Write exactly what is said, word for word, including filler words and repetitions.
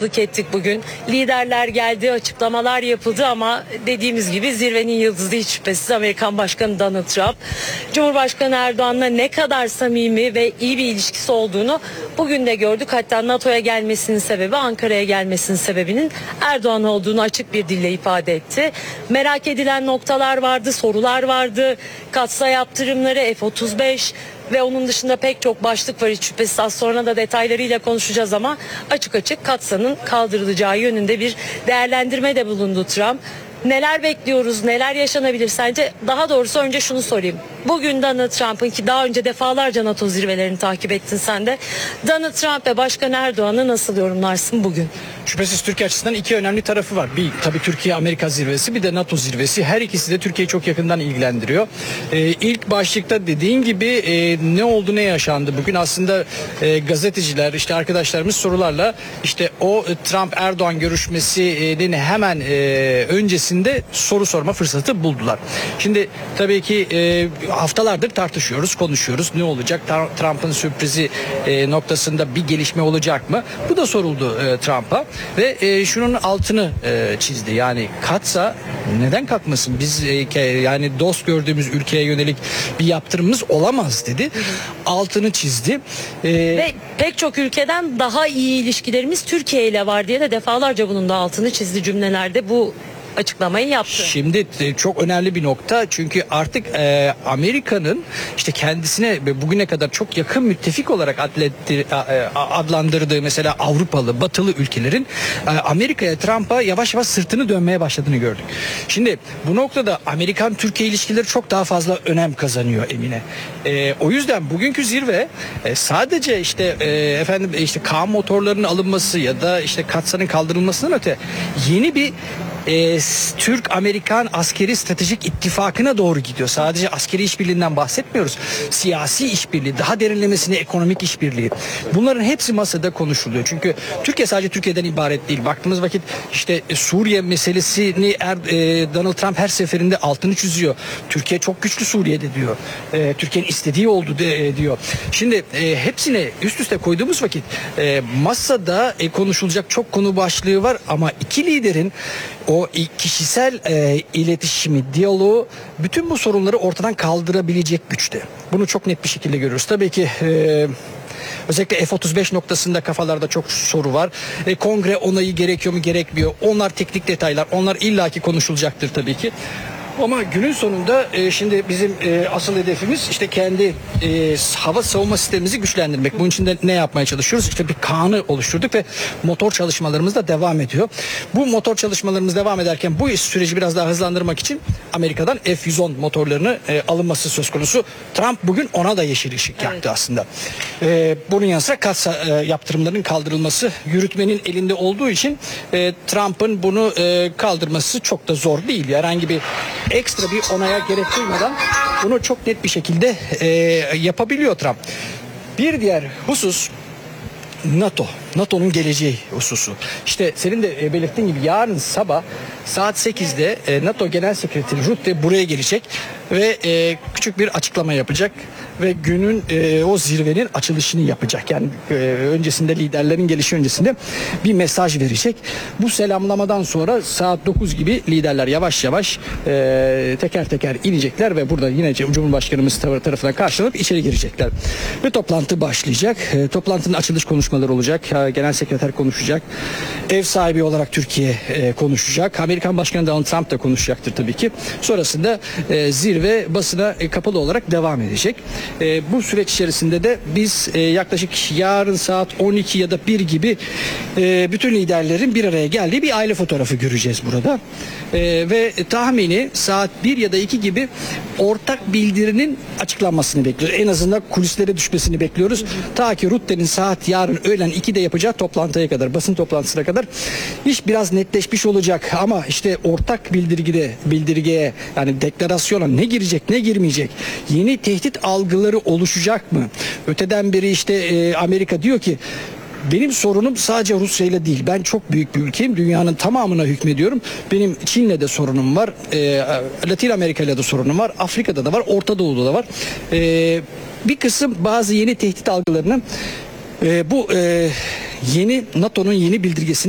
tanıklık ettik bugün. Liderler geldi, açıklamalar yapıldı ama dediğimiz gibi zirvenin yıldızı hiç şüphesiz Amerikan Başkanı Donald Trump. Cumhurbaşkanı Erdoğan'la ne kadar samimi ve iyi bir ilişkisi olduğunu bugün de gördük. Hatta NATO'ya gelmesinin sebebi, Ankara'ya gelmesinin sebebinin Erdoğan olduğunu açık bir dille ifade etti. Merak edilen noktalar vardı, sorular vardı. Katsa yaptırımları, F otuz beş ve onun dışında pek çok başlık var, hiç şüphesiz az sonra da detaylarıyla konuşacağız ama açık açık Katsa'nın kaldırılacağı yönünde bir değerlendirme de bulundu Trump. Neler bekliyoruz, neler yaşanabilir sence? Daha doğrusu önce şunu sorayım. Bugün Donald Trump'ın, ki daha önce defalarca NATO zirvelerini takip ettin sen de, Donald Trump ve Başkan Erdoğan'ı nasıl yorumlarsın bugün? Şüphesiz Türkiye açısından iki önemli tarafı var. Bir tabii Türkiye-Amerika zirvesi, bir de NATO zirvesi. Her ikisi de Türkiye'yi çok yakından ilgilendiriyor. Ee, ilk başlıkta dediğin gibi e, ne oldu, ne yaşandı? Bugün aslında e, gazeteciler, işte arkadaşlarımız sorularla işte o Trump-Erdoğan görüşmesinin hemen e, öncesinde soru sorma fırsatı buldular. Şimdi tabii ki e, haftalardır tartışıyoruz, konuşuyoruz. Ne olacak? Trump'ın sürprizi e, noktasında bir gelişme olacak mı? Bu da soruldu e, Trump'a. Ve e, şunun altını e, çizdi. Yani Katsa neden kalkmasın? Biz e, yani dost gördüğümüz ülkeye yönelik bir yaptırımımız olamaz dedi. Altını çizdi. E, Ve pek çok ülkeden daha iyi ilişkilerimiz Türkiye ile var diye de defalarca bunun da altını çizdi cümlelerde. Bu açıklamayı yaptı. Şimdi çok önemli bir nokta, çünkü artık e, Amerika'nın işte kendisine bugüne kadar çok yakın müttefik olarak adletti, adlandırdığı mesela Avrupalı, Batılı ülkelerin e, Amerika'ya, Trump'a yavaş yavaş sırtını dönmeye başladığını gördük. Şimdi bu noktada Amerikan-Türkiye ilişkileri çok daha fazla önem kazanıyor Emine. E, o yüzden bugünkü zirve e, sadece işte e, efendim işte Kaan motorlarının alınması ya da işte Katsa'nın kaldırılmasından öte yeni bir E, Türk-Amerikan askeri stratejik ittifakına doğru gidiyor. Sadece askeri işbirliğinden bahsetmiyoruz. Siyasi işbirliği, daha derinlemesine ekonomik işbirliği. Bunların hepsi masada konuşuluyor. Çünkü Türkiye sadece Türkiye'den ibaret değil. Baktığımız vakit işte Suriye meselesini er, e, Donald Trump her seferinde altını çiziyor. Türkiye çok güçlü Suriye'de diyor. E, Türkiye'nin istediği oldu de, e, diyor. Şimdi e, hepsini üst üste koyduğumuz vakit e, masada e, konuşulacak çok konu başlığı var ama iki liderin o kişisel e, iletişimi, diyaloğu bütün bu sorunları ortadan kaldırabilecek güçte. Bunu çok net bir şekilde görüyoruz. Tabii ki e, özellikle F otuz beş noktasında kafalarda çok soru var. E, kongre onayı gerekiyor mu, gerekmiyor? Onlar teknik detaylar. Onlar illaki konuşulacaktır tabii ki. Ama günün sonunda e, şimdi bizim e, asıl hedefimiz işte kendi e, hava savunma sistemimizi güçlendirmek. Bunun için de ne yapmaya çalışıyoruz? İşte bir kanı oluşturduk ve motor çalışmalarımız da devam ediyor. Bu motor çalışmalarımız devam ederken bu süreci biraz daha hızlandırmak için Amerika'dan F yüz on motorlarını e, alınması söz konusu. Trump bugün ona da yeşil ışık evet. yaktı aslında. E, bunun yanı sıra Katsa e, yaptırımlarının kaldırılması yürütmenin elinde olduğu için e, Trump'ın bunu e, kaldırması çok da zor değil. Herhangi bir ekstra bir onaya gerek duymadan bunu çok net bir şekilde e, yapabiliyor Trump. Bir diğer husus NATO. NATO'nun geleceği hususu. İşte senin de e, belirttiğin gibi yarın sabah saat sekizde e, NATO Genel Sekreteri Rutte buraya gelecek ve e, küçük bir açıklama yapacak ve günün e, o zirvenin açılışını yapacak. Yani e, öncesinde liderlerin gelişi öncesinde bir mesaj verecek. Bu selamlamadan sonra saat dokuz gibi liderler yavaş yavaş e, teker teker inecekler ve burada yine Cumhurbaşkanımız tarafından karşılanıp içeri girecekler. Ve toplantı başlayacak. E, toplantının açılış konuşmaları olacak. Genel Sekreter konuşacak. Ev sahibi olarak Türkiye e, konuşacak. Amerikan Başkanı Donald Trump da konuşacaktır tabii ki. Sonrasında e, zirve basına e, kapalı olarak devam edecek. E, bu süreç içerisinde de biz e, yaklaşık yarın saat on iki ya da bir gibi e, bütün liderlerin bir araya geldiği bir aile fotoğrafı göreceğiz burada. E, ve tahmini saat bir ya da iki gibi ortak bildirinin açıklanmasını bekliyoruz. En azından kulislere düşmesini bekliyoruz. Ta ki Rutte'nin saat yarın öğlen ikide yapacağı toplantıya kadar, basın toplantısına kadar iş biraz netleşmiş olacak ama işte ortak bildirgide, bildirgeye yani deklarasyona ne girecek ne girmeyecek, yeni tehdit algıları oluşacak mı? Öteden beri işte e, Amerika diyor ki benim sorunum sadece Rusya ile değil. Ben çok büyük bir ülkeyim. Dünyanın tamamına hükmediyorum. Benim Çin'le de sorunum var. E, Latin Amerika ile de sorunum var. Afrika'da da var. Orta Doğu'da da var. E, bir kısım bazı yeni tehdit algılarını e, bu e, yeni NATO'nun yeni bildirgesini